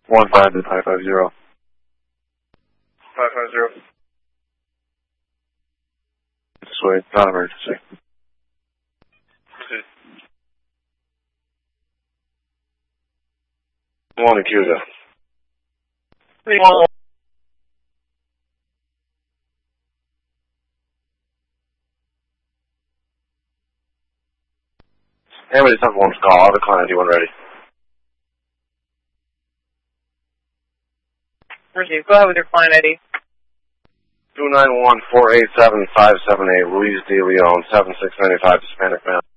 15 to 550. 550. This way, not emergency. One Acusa. 311. Amity 7-1's call. I'll decline ID when ready. Received. Go ahead with your client ID. 291-487-578, Luis De Leon, 7695, Hispanic male.